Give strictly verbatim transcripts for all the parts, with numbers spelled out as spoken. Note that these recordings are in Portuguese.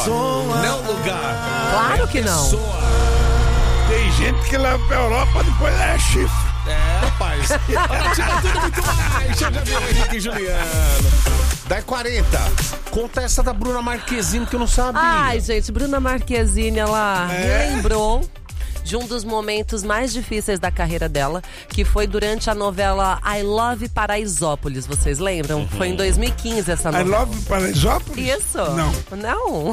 Não é o lugar. Claro é que não. Pessoa. Tem gente que leva pra Europa depois é chifre. É, rapaz. Tira tudo muito mais. Já viu Henrique e Juliano. Dá quarenta. Conta essa da Bruna Marquezine que eu não sabia. Ai, gente, Bruna Marquezine, ela É? lembrou de um dos momentos mais difíceis da carreira dela, que foi durante a novela I Love Paraisópolis. Vocês lembram? Uhum. Foi em dois mil e quinze essa I novela. love Paraisópolis? Isso? Não. Não.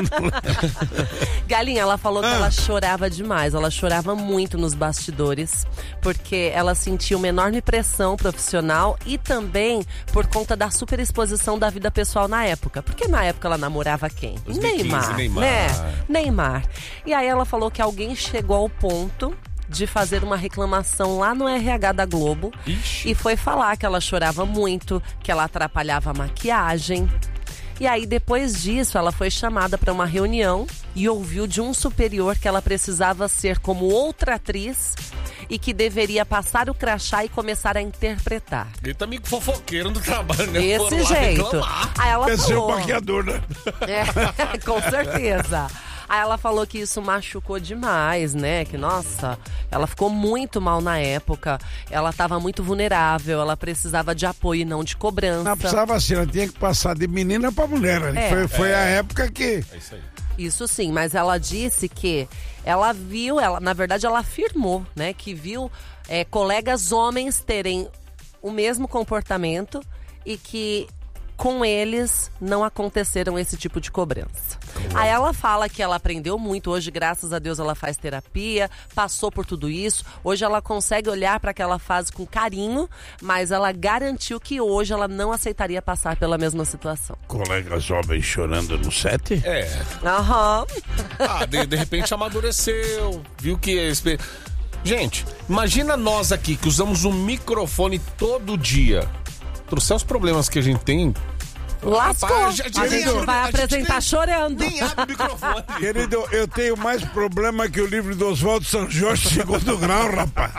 Galinha, ela falou que Ah. ela chorava demais. Ela chorava muito nos bastidores, porque ela sentia uma enorme pressão profissional e também por conta da superexposição da vida pessoal na época. Porque na época ela namorava quem? dois mil e quinze, Neymar, Neymar. né? Neymar. E aí ela falou que alguém chegou ao ponto de fazer uma reclamação lá no R H da Globo. Ixi. E foi falar que ela chorava muito, que ela atrapalhava a maquiagem. E aí, depois disso, ela foi chamada para uma reunião e ouviu de um superior que ela precisava ser como outra atriz e que deveria passar o crachá e começar a interpretar. Ele tá meio fofoqueiro do trabalho, né? Desse Foram lá jeito. reclamar. Aí ela É seu falou... maquiador, né? É, com certeza. Aí ela falou que isso machucou demais, né? Que, nossa, ela ficou muito mal na época. Ela tava muito vulnerável, ela precisava de apoio e não de cobrança. Não precisava assim, ela tinha que passar de menina pra mulher. Ali. É. Foi, foi a época que... É isso aí. Isso sim, mas ela disse que ela viu, ela, na verdade ela afirmou, né? Que viu é, colegas homens terem o mesmo comportamento e que com eles não aconteceram esse tipo de cobrança. Aí ela fala que ela aprendeu muito. Hoje, graças a Deus, ela faz terapia, passou por tudo isso. Hoje ela consegue olhar para aquela fase com carinho, mas ela garantiu que hoje ela não aceitaria passar pela mesma situação. Colegas jovens chorando no set? É. Aham. Ah, de, de repente amadureceu, viu que... é espe- Gente, imagina nós aqui que usamos um microfone todo dia. Trouxer os problemas que a gente tem... Lascou. Rapaz, já- a já- gente já- vai a gente apresentar nem- chorando. Nem abre o microfone. Querido, eu tenho mais problema que o livro do Oswaldo São Jorge, segundo grau, rapaz.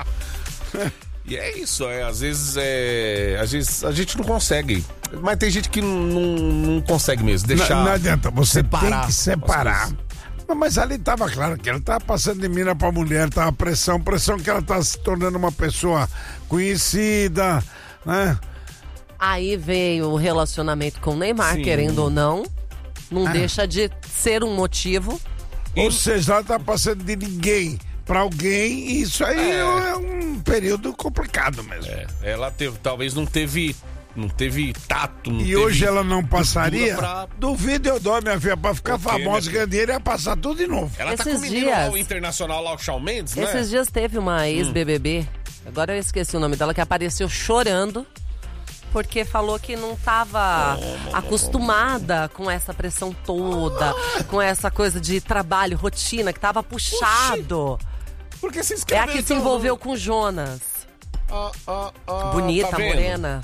E é isso, é, às vezes é. Às vezes a gente não consegue. Mas tem gente que não, não, não consegue mesmo. Deixar. Não, não adianta, você separar tem que as separar. coisas. Não, mas ali tava claro que ela tava passando de mina pra mulher, tava pressão, pressão que ela tá se tornando uma pessoa conhecida, né? Aí veio o relacionamento com o Neymar, Sim. querendo ou não. Não Ah. deixa de ser um motivo. Ou seja, ela tá passando de ninguém pra alguém, e isso aí é, É. um período complicado mesmo. É, ela teve, talvez não teve. Não teve tato. Não E teve hoje ela não passaria? pra- Duvido eu dou, minha filha, pra ficar Por quê, famosa, né, ganhar dinheiro, ia passar tudo de novo. Ela tá Esses com o menino lá, dias- o internacional lá, o Shawn Mendes, né? Esses dias teve uma ex-B B B, agora eu esqueci o nome dela, que apareceu chorando porque falou que não estava acostumada com essa pressão toda, com essa coisa de trabalho, rotina, que estava puxado. Porque se É inscreveu. a que se então, envolveu com o Jonas. Ah, ah, ah, Bonita, tá vendo? morena.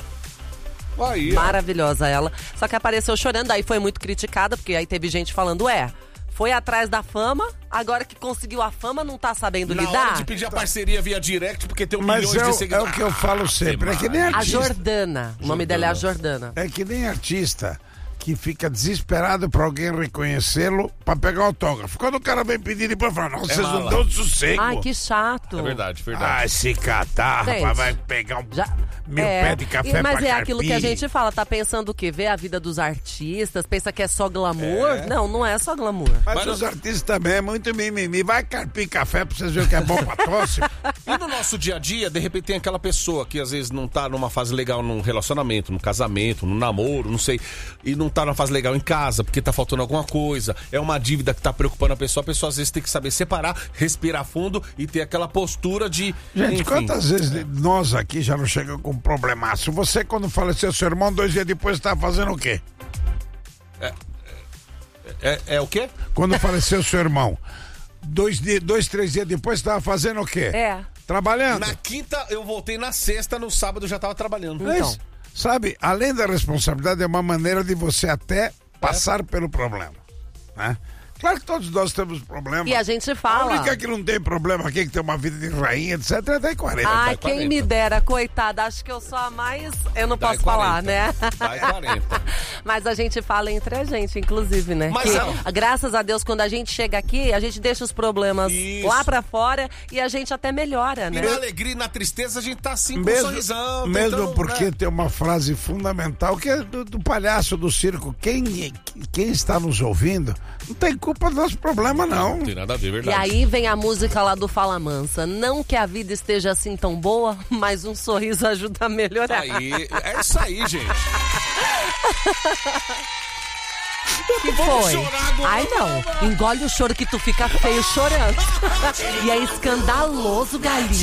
Aí, ó. Maravilhosa ela. Só que apareceu chorando, aí foi muito criticada, porque aí teve gente falando, é, foi atrás da fama, agora que conseguiu a fama, não tá sabendo Na lidar. hora de pedir a parceria via direct, porque tem um Mas milhões é de o, é seguidores. o que eu falo sempre, é que nem A artista. Jordana, o nome dela é a Jordana. É que nem artista que fica desesperado pra alguém reconhecê-lo pra pegar autógrafo. Quando o cara vem pedir, depois fala, não, vocês não mala. dão sossego. Ai, que chato. É verdade, verdade. Ai, se catar, Gente, rapaz, vai pegar um Já, mil é, pés de café e- Mas pra é aquilo que a carpir. gente fala, tá pensando o quê? Ver a vida dos artistas, pensa que é só glamour? Não, não é só glamour. Mas, Mas os não- artistas também é muito mimimi. Vai carpir café pra vocês verem o que é bom pra tosse. E no nosso dia a dia, de repente tem aquela pessoa que às vezes não tá numa fase legal num relacionamento, num casamento, num namoro, não sei, e não tá numa fase legal em casa, porque tá faltando alguma coisa, é uma dívida que tá preocupando a pessoa, a pessoa às vezes tem que saber separar, respirar fundo e ter aquela postura de... Gente, enfim. quantas vezes nós aqui já não chegamos com um problemaço? Você, quando faleceu seu irmão, dois dias depois estava fazendo o quê? É, é o quê? Quando faleceu seu irmão, dois, dias, dois três dias depois estava fazendo o quê? É. Trabalhando. Na quinta eu voltei, na sexta, no sábado eu já tava trabalhando. Mas, Então. sabe, além da responsabilidade, é uma maneira de você até passar pelo problema, né? Claro que todos nós temos problemas. E a gente A fala. única que não tem problema aqui, que tem uma vida de rainha, etcétera, é tem quarenta. Ai, Dá quem quarenta. me dera, coitada. Acho que eu sou a mais. Eu não Dá posso falar, quarenta. né? Dá quarenta. Mas a gente fala entre a gente, inclusive, né? Mas Que, é- graças a Deus, quando a gente chega aqui, a gente deixa os problemas Isso. lá pra fora e a gente até melhora, E né? na alegria e na tristeza a gente tá assim com um Mesmo, sorrisão. mesmo tentando, porque né? tem uma frase fundamental que é do, do palhaço do circo. Quem, quem está nos ouvindo não tem culpa do nosso problema, não. Não tem nada a ver, E verdade. aí vem a música lá do Fala Mansa. Não que a vida esteja assim tão boa, mas um sorriso ajuda a melhorar. Aí, é isso aí, gente. Que Vamos foi? chorar agora. Ai, não. Engole o choro que tu fica feio chorando. E é escandaloso, galinha.